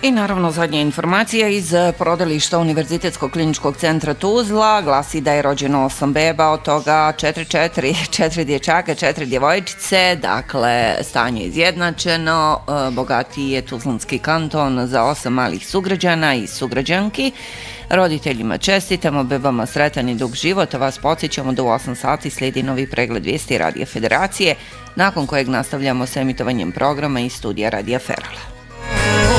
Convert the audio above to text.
I naravno zadnja informacija iz porodilišta Univerzitetskog kliničkog centra Tuzla glasi da je rođeno 8 beba, od toga 4 dječaka, 4 djevojčice, dakle stanje je izjednačeno, bogatiji je Tuzlanski kanton za 8 malih sugrađana i sugrađanki. Roditeljima čestitamo, bebama sretan i dug život, a vas podsjećamo da u 8 sati slijedi novi pregled vijesti Radija Federacije, nakon kojeg nastavljamo s emitovanjem programa iz studija Radija Ferala.